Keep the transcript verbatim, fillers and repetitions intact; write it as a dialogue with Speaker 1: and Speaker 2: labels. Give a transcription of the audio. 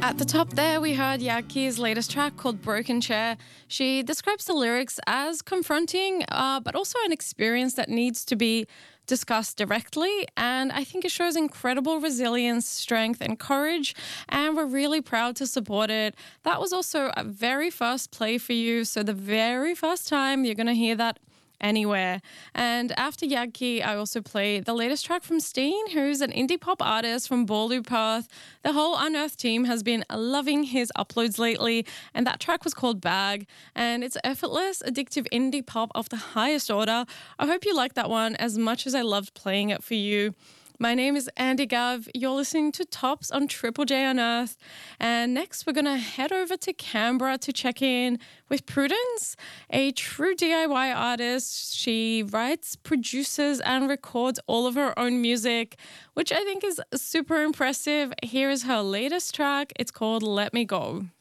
Speaker 1: At the top there, we heard Yaki's latest track called Broken Chair. She describes the lyrics as confronting, uh, but also an experience that needs to be discussed directly. And I think it shows incredible resilience, strength, and courage. And we're really proud to support it. That was also a very first play for you. So the very first time you're going to hear that anywhere. And after Yagi, I also play the latest track from Steen, who's an indie pop artist from Ballou, Perth. The whole Unearthed team has been loving his uploads lately, and that track was called Bag. And it's effortless, addictive indie pop of the highest order. I hope you like that one as much as I loved playing it for you. My name is Andy Gav. You're listening to Tops on Triple J Unearthed. And next, we're going to head over to Canberra to check in with Prudence, a true D I Y artist. She writes, produces, and records all of her own music, which I think is super impressive. Here is her latest track. It's called Let Me Go.